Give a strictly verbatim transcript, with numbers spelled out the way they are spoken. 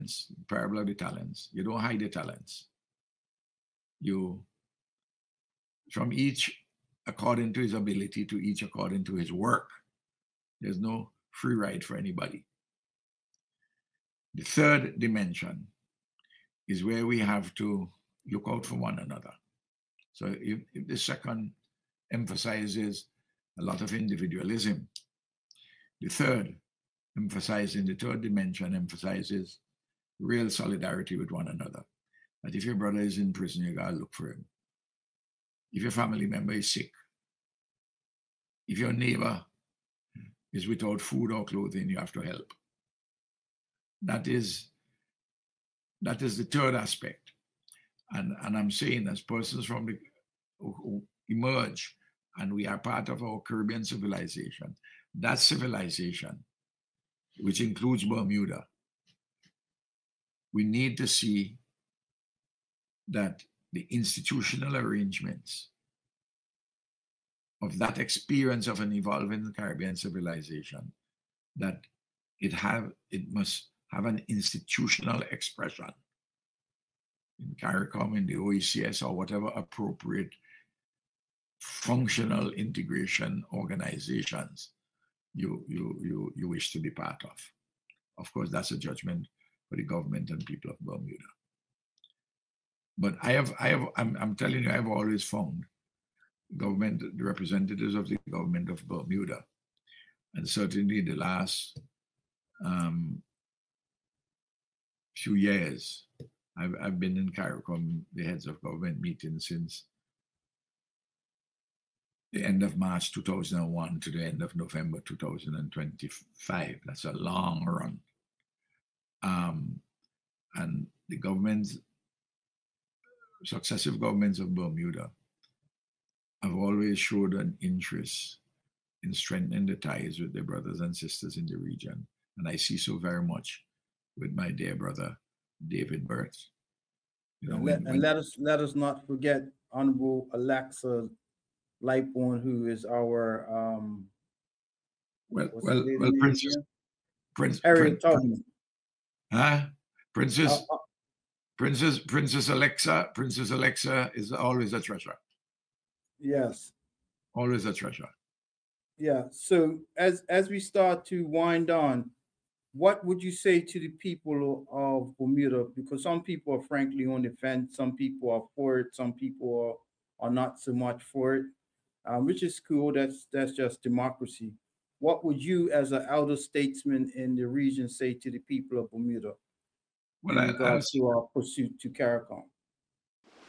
parable of the talents. You don't hide the talents. You, from each according to his ability, to each according to his work. There's no free ride for anybody. The third dimension is where we have to look out for one another. So if, if the second emphasizes a lot of individualism, the third, emphasizing the third dimension, emphasizes real solidarity with one another. That if your brother is in prison, you gotta look for him. If your family member is sick, if your neighbor is without food or clothing, you have to help. That is that is the third aspect. And, and I'm saying, as persons from the who, who emerge and we are part of our Caribbean civilization, that civilization, which includes Bermuda, we need to see that the institutional arrangements of that experience of an evolving Caribbean civilization, that it have it must have an institutional expression in CARICOM, in the O E C S, or whatever appropriate functional integration organizations you you you you wish to be part of. Of course, that's a judgment for the government and people of Bermuda. But I have I have I'm I'm telling you, I've always found government, the representatives of the government of Bermuda, and certainly the last um, few years, I've, I've been in CARICOM, the heads of government meetings, since the end of March two thousand one to the end of November two thousand twenty-five. That's a long run. Um, and the governments, successive governments of Bermuda, have always showed an interest in strengthening the ties with their brothers and sisters in the region. And I see so very much with my dear brother, David Burt. You know, and, when, let, when, and let us let us not forget Honorable Alexa Lightbourne, who is our um well well well Princess Prince Harriet Prince, Tubman. Huh? Princess uh, uh, Princess Princess Alexa Princess Alexa is always a treasure. Yes. Always a treasure. Yeah. So as as we start to wind on, what would you say to the people of Bermuda? Because some people are frankly on the fence, some people are for it, some people are, are not so much for it, um, which is cool. That's that's just democracy. What would you, as an elder statesman in the region, say to the people of Bermuda well, in I, regards to our pursuit to CARICOM?